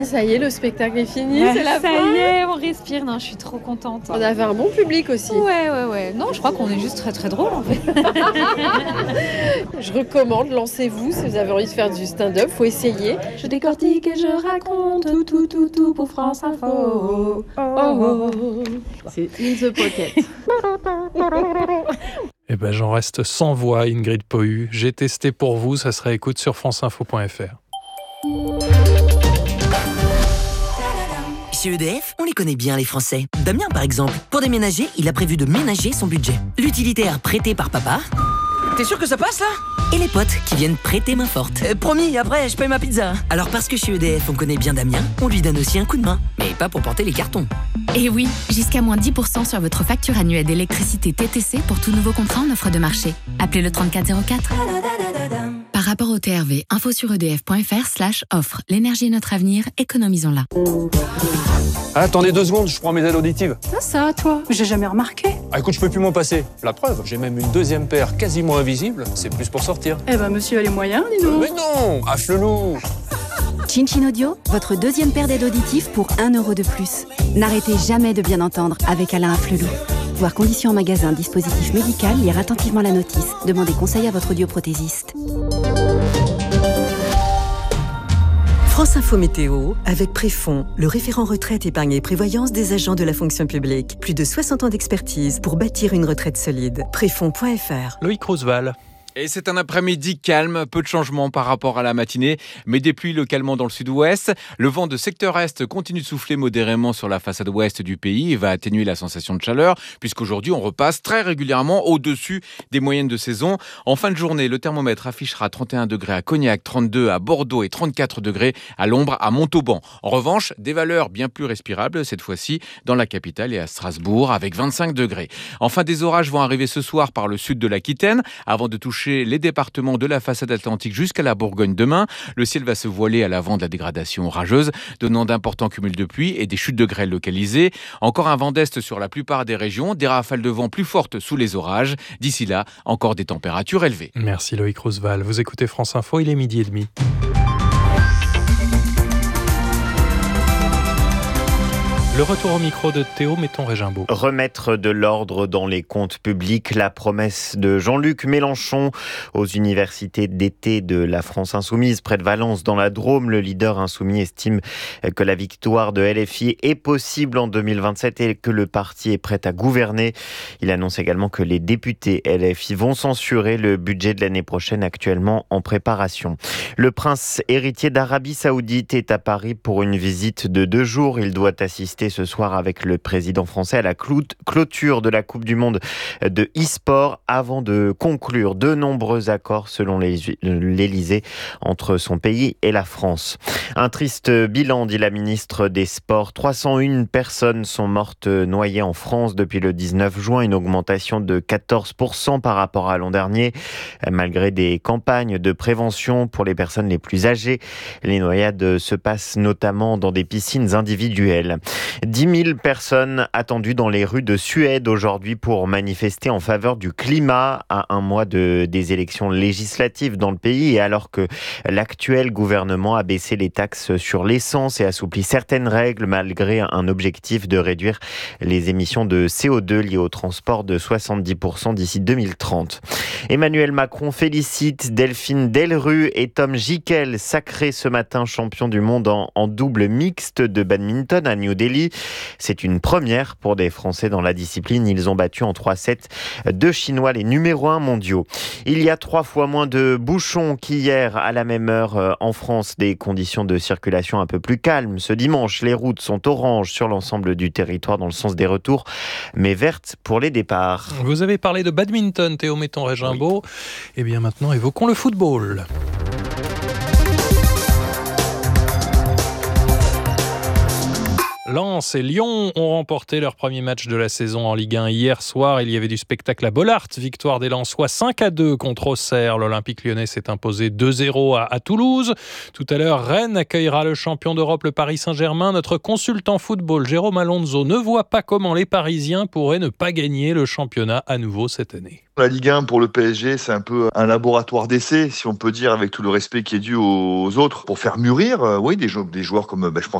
Ça y est, le spectacle est fini, c'est la fin. Ça y est, on respire. Non, je suis trop contente. On avait un bon public aussi. Ouais. Non, je crois qu'on est juste très très drôle en fait. Je recommande, lancez-vous si vous avez envie de faire du stand-up, faut essayer. Je décortique et je raconte tout pour France Info. C'est in the pocket. Eh ben, j'en reste sans voix, Ingrid Pohu. J'ai testé pour vous, ça sera écoute sur franceinfo.fr. Chez EDF, on les connaît bien les Français. Damien par exemple, pour déménager, il a prévu de ménager son budget. L'utilitaire prêté par papa. T'es sûr que ça passe là ? Et les potes qui viennent prêter main forte. Promis, après je paye ma pizza. Alors parce que chez EDF on connaît bien Damien, on lui donne aussi un coup de main. Mais pas pour porter les cartons. Et oui, jusqu'à moins 10% sur votre facture annuelle d'électricité TTC pour tout nouveau contrat en offre de marché. Appelez le 3404. Par rapport au TRV, info sur edf.fr/offre. L'énergie est notre avenir, économisons-la. Attendez 2 secondes, je prends mes aides auditives. Ça, toi, j'ai jamais remarqué. Écoute, je peux plus m'en passer. La preuve, j'ai même une deuxième paire quasiment invisible. C'est plus pour sortir. Eh ben, monsieur a les moyens, dis donc. Mais non, à Flelou. Chin Audio, votre deuxième paire d'aides auditives pour 1 euro de plus. N'arrêtez jamais de bien entendre avec Alain Afflelou. Voir conditions en magasin, dispositif médical, lire attentivement la notice. Demandez conseil à votre audioprothésiste. France Info Météo, avec Préfond, le référent retraite, épargne et prévoyance des agents de la fonction publique. Plus de 60 ans d'expertise pour bâtir une retraite solide. Préfond.fr. Loïc Roosevelt. Et c'est un après-midi calme, peu de changements par rapport à la matinée, mais des pluies localement dans le sud-ouest. Le vent de secteur est continue de souffler modérément sur la façade ouest du pays et va atténuer la sensation de chaleur, puisqu'aujourd'hui on repasse très régulièrement au-dessus des moyennes de saison. En fin de journée, le thermomètre affichera 31 degrés à Cognac, 32 à Bordeaux et 34 degrés à l'ombre à Montauban. En revanche, des valeurs bien plus respirables, cette fois-ci dans la capitale et à Strasbourg, avec 25 degrés. Enfin, des orages vont arriver ce soir par le sud de l'Aquitaine, avant de toucher les départements de la façade atlantique jusqu'à la Bourgogne demain. Le ciel va se voiler à l'avant de la dégradation orageuse, donnant d'importants cumuls de pluie et des chutes de grêle localisées. Encore un vent d'est sur la plupart des régions, des rafales de vent plus fortes sous les orages. D'ici là, encore des températures élevées. Merci Loïc Roosevelt. Vous écoutez France Info, il est 12h30. Le retour au micro de Théo Metton-Régimbaud. Remettre de l'ordre dans les comptes publics, la promesse de Jean-Luc Mélenchon aux universités d'été de la France Insoumise près de Valence dans la Drôme. Le leader insoumis estime que la victoire de LFI est possible en 2027 et que le parti est prêt à gouverner. Il annonce également que les députés LFI vont censurer le budget de l'année prochaine actuellement en préparation. Le prince héritier d'Arabie Saoudite est à Paris pour une visite de 2 jours. Il doit assister ce soir avec le président français à la clôture de la Coupe du Monde de e-sport avant de conclure de nombreux accords selon l'Élysée entre son pays et la France. Un triste bilan, dit la ministre des Sports. 301 personnes sont mortes noyées en France depuis le 19 juin, une augmentation de 14% par rapport à l'an dernier. Malgré des campagnes de prévention pour les personnes les plus âgées, les noyades se passent notamment dans des piscines individuelles. 10 000 personnes attendues dans les rues de Suède aujourd'hui pour manifester en faveur du climat à un mois des élections législatives dans le pays et alors que l'actuel gouvernement a baissé les taxes sur l'essence et assoupli certaines règles malgré un objectif de réduire les émissions de CO2 liées au transport de 70% d'ici 2030. Emmanuel Macron félicite Delphine Delrue et Tom Jikel, sacrés ce matin champions du monde en double mixte de badminton à New Delhi. C'est une première pour des Français dans la discipline. Ils ont battu en 3-7 2 Chinois, les numéros 1 mondiaux. Il y a 3 fois moins de bouchons qu'hier à la même heure en France. Des conditions de circulation un peu plus calmes. Ce dimanche, les routes sont oranges sur l'ensemble du territoire dans le sens des retours, mais vertes pour les départs. Vous avez parlé de badminton, Théo Metton-Régimbaud. Oui. Et bien maintenant, évoquons le football. Lens et Lyon ont remporté leur premier match de la saison en Ligue 1 hier soir. Il y avait du spectacle à Bollaert. Victoire des Lensois 5-2 contre Auxerre. L'Olympique lyonnais s'est imposé 2-0 à Toulouse. Tout à l'heure, Rennes accueillera le champion d'Europe, le Paris Saint-Germain. Notre consultant football, Jérôme Alonso, ne voit pas comment les Parisiens pourraient ne pas gagner le championnat à nouveau cette année. La Ligue 1 pour le PSG, c'est un peu un laboratoire d'essai, si on peut dire, avec tout le respect qui est dû aux autres, pour faire mûrir, des joueurs comme, je pense